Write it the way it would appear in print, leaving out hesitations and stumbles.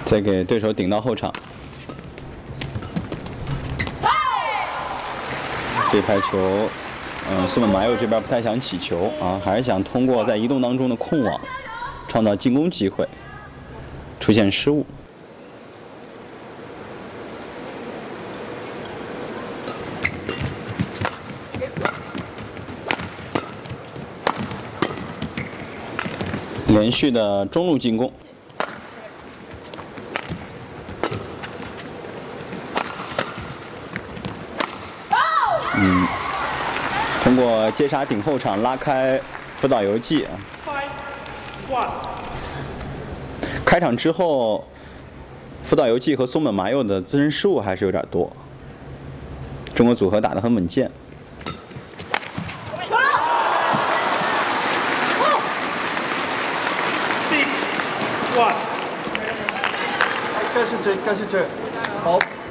再给对手顶到后场。这拍球，苏本麻友这边不太想起球啊，还是想通过在移动当中的控网创造进攻机会，出现失误。连续的中路进攻。通过接杀顶后场拉开福岛由纪啊。开场之后，福岛由纪和松本麻佑的自身失误还是有点多。中国组合打得很稳健。 该是这，好。